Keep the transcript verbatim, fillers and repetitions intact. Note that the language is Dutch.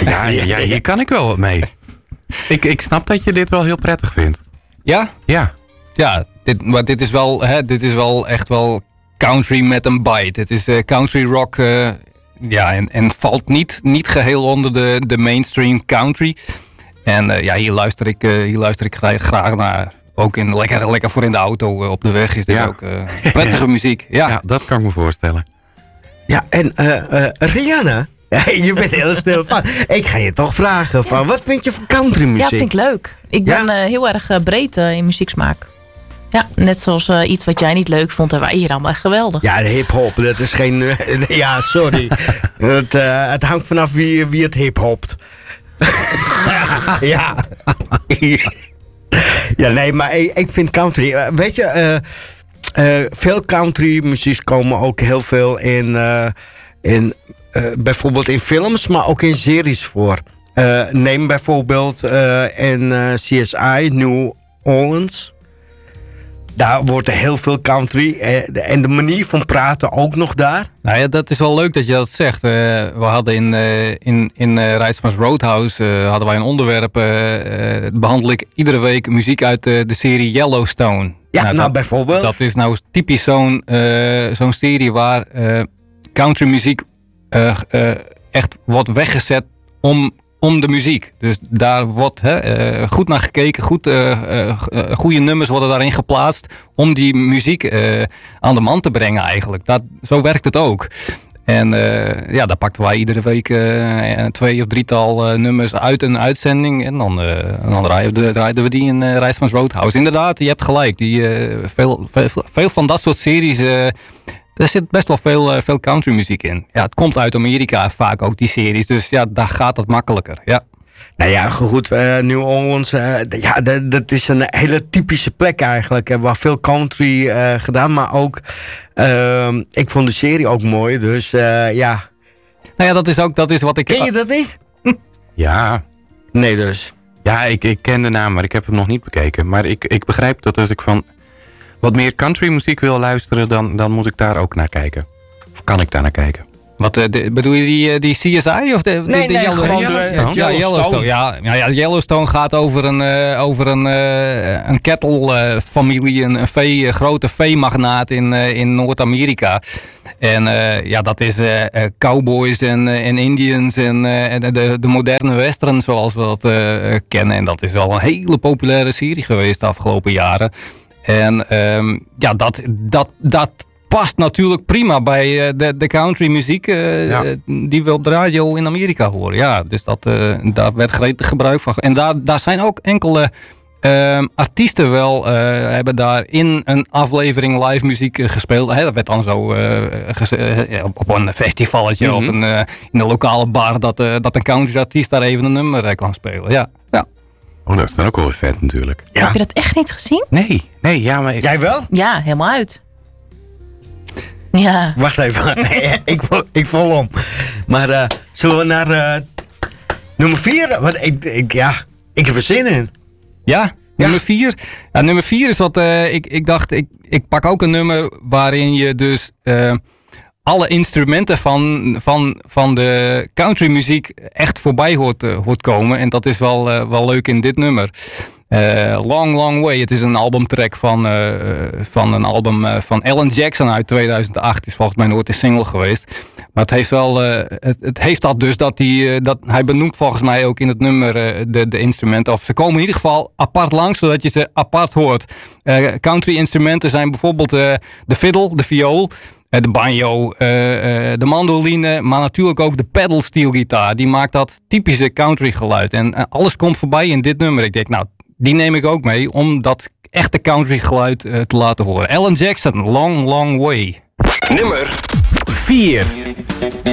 Ja, ja, hier kan ik wel wat mee. Ik, ik snap dat je dit wel heel prettig vindt. Ja? Ja. Ja, dit, maar dit is, wel, hè, dit is wel echt wel country met een bite. Het is uh, country rock. Uh, ja, en, en valt niet, niet geheel onder de, de mainstream country. En uh, ja, hier luister ik, uh, hier luister ik graag, graag naar. Ook in, lekker, lekker voor in de auto uh, op de weg is dit ja. ook uh, prettige muziek. Ja. ja, dat kan ik me voorstellen. Ja, en uh, uh, Rihanna, je bent heel stil van. Ik ga je toch vragen, van, wat vind je van countrymuziek? Ja, vind ik leuk. Ik ben ja? uh, heel erg uh, breed uh, in muzieksmaak. Ja, net zoals uh, iets wat jij niet leuk vond, hebben wij hier allemaal echt geweldig. Ja, de hip-hop, dat is geen... Uh, ja, sorry. het, uh, het hangt vanaf wie, wie het hip-hopt. ja. ja, nee, maar ik, ik vind country... Uh, weet je, uh, uh, veel country muziek komen ook heel veel in... Uh, in uh, bijvoorbeeld in films, maar ook in series voor. Uh, neem bijvoorbeeld uh, in uh, C S I, New Orleans... Daar wordt er heel veel country. En de manier van praten ook nog daar. Nou ja, dat is wel leuk dat je dat zegt. Uh, we hadden in, uh, in, in uh, Reitsmans Roadhouse uh, hadden wij een onderwerp. Uh, uh, behandel ik iedere week muziek uit uh, de serie Yellowstone. Ja, nou, nou dat, bijvoorbeeld. Dat is nou typisch zo'n, uh, zo'n serie waar uh, countrymuziek uh, uh, echt wordt weggezet om... om de muziek. Dus daar wordt hè, uh, goed naar gekeken. Goed, uh, uh, goede nummers worden daarin geplaatst. Om die muziek uh, aan de man te brengen eigenlijk. Dat, zo werkt het ook. En uh, ja, daar pakten wij iedere week uh, twee of drietal uh, nummers uit een uitzending. En dan, uh, dan draaiden, draaiden we die in uh, Reitsmans Roadhouse. Inderdaad, je hebt gelijk. Die, uh, veel, veel, veel van dat soort series... Uh, Er zit best wel veel, uh, veel countrymuziek in. Ja, het komt uit Amerika vaak ook, die series. Dus ja, daar gaat het makkelijker. Ja. Nou ja, goed, uh, New Orleans, uh, ja, dat, dat is een hele typische plek eigenlijk. Uh, waar veel country uh, gedaan, maar ook... Uh, ik vond de serie ook mooi, dus uh, ja. Nou ja, dat is ook dat is wat ik... Ken je dat niet? Ja. Nee dus. Ja, ik, ik ken de naam, maar ik heb hem nog niet bekeken. Maar ik, ik begrijp dat als ik van... wat meer countrymuziek wil luisteren, dan, dan moet ik daar ook naar kijken. Of kan ik daar naar kijken? Wat uh, de, bedoel je die, die C S I of de, nee, de, de nee, Yellowstone? gewoon de, ja, Yellowstone. Yellowstone. Ja, ja, ja, Yellowstone gaat over een, uh, over een, uh, een kettle-familie, een, een vee, grote veemagnaat in, uh, in Noord-Amerika. En uh, ja, dat is uh, cowboys en, uh, en Indians en uh, de, de moderne western zoals we dat uh, kennen. En dat is wel een hele populaire serie geweest de afgelopen jaren. En um, ja, dat, dat, dat past natuurlijk prima bij uh, de, de country muziek uh, ja. die we op de radio in Amerika horen. Ja, dus dat, uh, daar werd gretig gebruik van. En daar, daar zijn ook enkele uh, artiesten wel, uh, hebben daar in een aflevering live muziek uh, gespeeld. Hey, dat werd dan zo uh, ges- uh, op een festivalletje mm-hmm. of een, uh, in een lokale bar dat, uh, dat een country artiest daar even een nummer uh, kan spelen. Ja, ja. Oh, dat is dan ook wel vet natuurlijk. Ja. Heb je dat echt niet gezien? Nee, nee, ja, maar... Ik... Jij wel? Ja, helemaal uit. Ja. Wacht even, nee, ik, val, ik val om. Maar uh, zullen we naar uh, nummer vier? Want ik, ik, ja, ik heb er zin in. Ja, ja. nummer vier. Ja, nummer vier is wat uh, ik, ik dacht, ik, ik pak ook een nummer waarin je dus... Uh, alle instrumenten van, van, van de countrymuziek echt voorbij hoort, uh, hoort komen. En dat is wel, uh, wel leuk in dit nummer. Uh, Long, Long Way. Het is een albumtrack van, uh, van een album uh, van Alan Jackson uit tweeduizend acht. Het is volgens mij nooit een single geweest. Maar het heeft wel, uh, het, het heeft dat dus dat hij, uh, dat hij benoemt volgens mij ook in het nummer uh, de, de instrumenten. Of ze komen in ieder geval apart langs, zodat je ze apart hoort. Uh, country instrumenten zijn bijvoorbeeld uh, de fiddle, de viool. De banjo, uh, uh, de mandoline, maar natuurlijk ook de pedal steel gitaar. Die maakt dat typische country geluid. En uh, alles komt voorbij in dit nummer. Ik denk, nou, die neem ik ook mee om dat echte country geluid uh, te laten horen. Alan Jackson, Long, Long Way. Nummer vier.